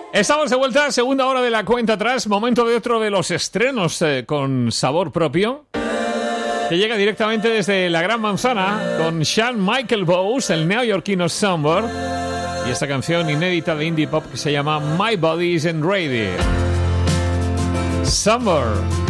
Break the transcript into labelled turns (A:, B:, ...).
A: Estamos de vuelta, segunda hora de la cuenta atrás, momento de otro de los estrenos con sabor propio, que llega directamente desde la Gran Manzana con Sean Michael Bowes, el neoyorquino Summer, y esta canción inédita de indie pop que se llama My Body Isn't Ready. Summer.